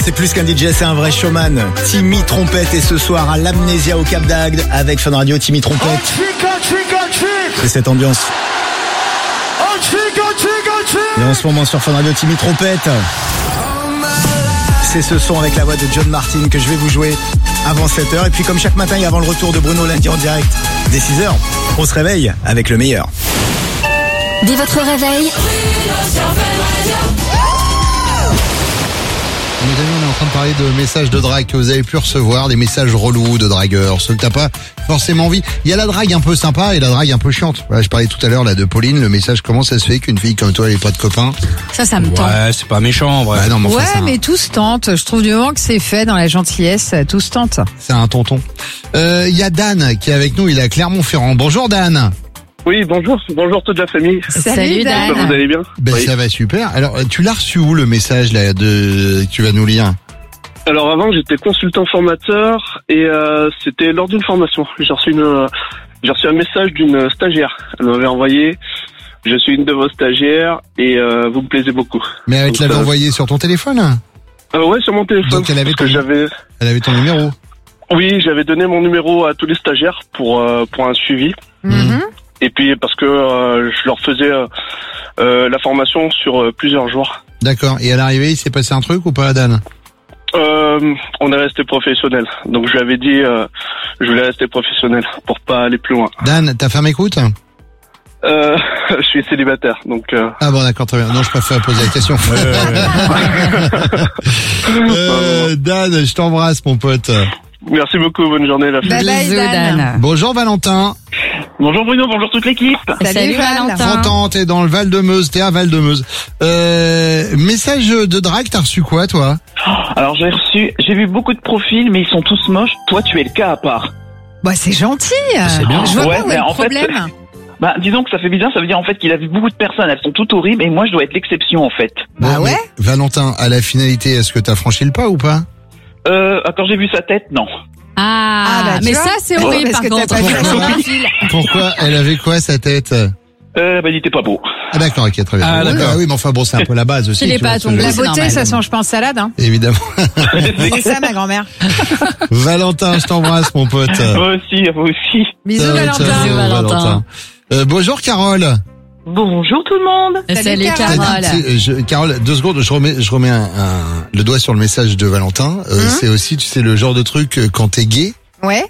C'est plus qu'un DJ, c'est un vrai showman. Timmy Trompette est ce soir à l'Amnésia au Cap d'Agde avec Fun Radio. Timmy Trompette. C'est cette ambiance. Et en ce moment sur Fun Radio, Timmy Trompette. C'est ce son avec la voix de John Martin que je vais vous jouer avant 7h. Et puis comme chaque matin et avant le retour de Bruno lundi en direct dès 6h, on se réveille avec le meilleur. Dès votre réveil, Mes amis, on est en train de parler de messages de drague que vous avez pu recevoir, des messages relous de dragueurs, ceux que t'as pas forcément envie. Il y a la drague un peu sympa et la drague un peu chiante. Voilà, je parlais tout à l'heure là de Pauline, le message comment ça se fait qu'une fille comme toi elle ait pas de copain. Ça me tente. Ouais, c'est pas méchant en vrai. Bah non, mais enfin, Ouais, mais tout se tente. Je trouve du moment que c'est fait dans la gentillesse, tout se tente. c'est un tonton. Il y a Dan qui est avec nous, il est à Clermont-Ferrand. Bonjour Dan. Oui, bonjour toute la famille. Salut Dan. Vous allez bien? Ben Oui. ça va super. Alors tu l'as reçu où le message là que tu vas nous lire? Alors avant, j'étais consultant formateur et c'était lors d'une formation. J'ai reçu un message d'une stagiaire. Elle m'avait envoyé. Je suis une de vos stagiaires et vous me plaisez beaucoup. Mais elle Donc, te l'avait envoyé sur ton téléphone? Ouais, sur mon téléphone. Donc elle avait Parce que elle avait ton numéro. Oui, j'avais donné mon numéro à tous les stagiaires pour un suivi. Mhm. Et puis parce que je leur faisais la formation sur plusieurs jours. D'accord. Et à l'arrivée, il s'est passé un truc ou pas, Dan? On est resté professionnel. Donc je lui avais dit je voulais rester professionnel pour pas aller plus loin. Dan, ta femme écoute? Je suis célibataire, donc Ah bon, d'accord, très bien. Non, je préfère poser la question. Dan, je t'embrasse, mon pote. merci beaucoup, bonne journée la Bye famille. bye Bisous, Dan. Dan. Bonjour Valentin. Bonjour Bruno, bonjour toute l'équipe. Salut Valentin. 30 ans, t'es dans le Val-de-Meuse, t'es à Val-de-Meuse. Message de drague, t'as reçu quoi, toi? Alors j'ai vu beaucoup de profils, mais ils sont tous moches. Toi, tu es le cas à part. Bah c'est gentil. C'est bien. Je vois Ouais, pas où mais est le en fait, problème. Bah, disons que ça fait bizarre. Ça veut dire en fait qu'il a vu beaucoup de personnes. Elles sont toutes horribles, et moi, je dois être l'exception en fait. Bah Bon, ouais. mais, Valentin, à la finalité, est-ce que t'as franchi le pas ou pas? Quand j'ai vu sa tête, non. bah, tu mais vois, ça c'est ouais, horrible parce par que t'as contre. pas vu son profil. Pourquoi? Elle avait quoi, sa tête? Il était pas beau. Ah d'accord, ok, très bien. Ah, Oui, d'accord. bah oui, mais enfin bon, c'est un peu la base aussi. Il est tu pas vois, à ton ce goût. jeu. La C'est beauté, normal. ça change pas en salade, hein. Évidemment. C'est ça ma grand-mère. Valentin, je t'embrasse, mon pote. Vous aussi. Bisous Ciao, Valentin. ciao, Bisous, Valentin. Bonjour Carole. Bonjour tout le monde. Salut Carole. Carole. Carole, 2 secondes, je remets le doigt sur le message de Valentin. C'est aussi, tu sais, le genre de truc quand t'es gay, Ouais.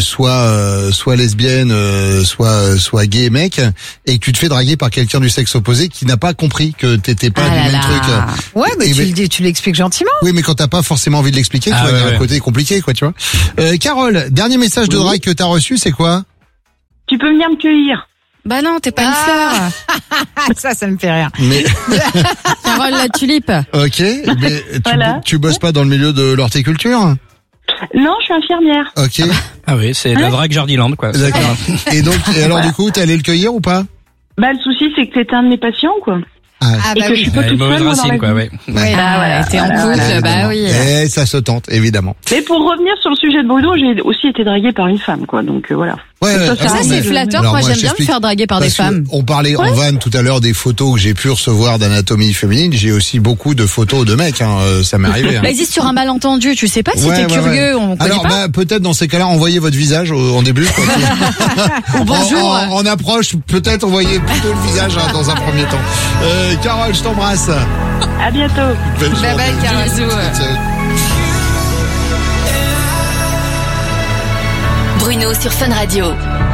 soit lesbienne, soit gay mec, et que tu te fais draguer par quelqu'un du sexe opposé qui n'a pas compris que t'étais pas Ah du là même là. truc. Ouais, mais Et tu mais- le dis, tu l'expliques gentiment. Oui, mais quand t'as pas forcément envie de l'expliquer, tu Ah vois, il y a ouais, un ouais. côté compliqué, quoi, tu vois. Carole, dernier message de drague que t'as reçu, c'est quoi? Tu peux venir me cueillir. Bah non, t'es pas une fleur. Ça me fait rire. Mais Carole la tulipe. ok, mais Voilà. tu bosses pas dans le milieu de l'horticulture? Non, je suis infirmière. Ok, Ah oui, c'est la drague Jardiland, quoi. C'est d'accord. Et alors du coup, t'es allé le cueillir ou pas? Bah, le souci, c'est que c'était un de mes patients, quoi. Ah Et bah que je oui. suis pas Ouais, une toute mauvaise seule, moi, dans racine, la quoi, vie. ouais. Ouais. Ah, t'es en couple, bah oui. Et ça se tente, évidemment. Mais pour revenir sur le sujet de Bruno, j'ai aussi été draguée par une femme, quoi. Donc voilà. Ouais, Ça, Ça mais- c'est flatteur, Alors, moi j'aime bien me j'explique. faire draguer par des Parce que femmes. On parlait en vanne tout à l'heure des photos que j'ai pu recevoir d'anatomie féminine. J'ai aussi beaucoup de photos de mecs, hein, ça m'est arrivé. Hein. Bah existe sur un malentendu, tu sais pas si Ouais, t'es ouais, curieux, ouais. on connaît Alors, pas. peut-être dans ces cas-là, envoyez votre visage en début. Quoi. Bonjour. En approche, peut-être envoyez plutôt le visage hein, dans un premier temps. Carole, je t'embrasse. À bientôt. Belle Bye journée. bye Carole. Bisous. Bruno sur Fun Radio.